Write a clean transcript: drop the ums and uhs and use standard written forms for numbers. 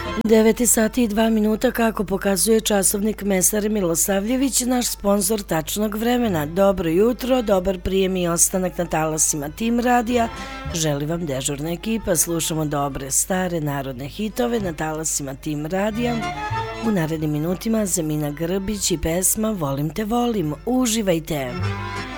9 sati i 2 minuta, kako pokazuje časovnik Mesar Milosavljević, naš sponsor tačnog vremena. Dobro jutro, dobar prijem i ostanak na talasima Tim radija. Želi vam dežurna ekipa, slušamo dobre, stare narodne hitove na talasima Tim radija. U narednim minutima Zemina Grbić i pesma Volim te volim. Uživajte!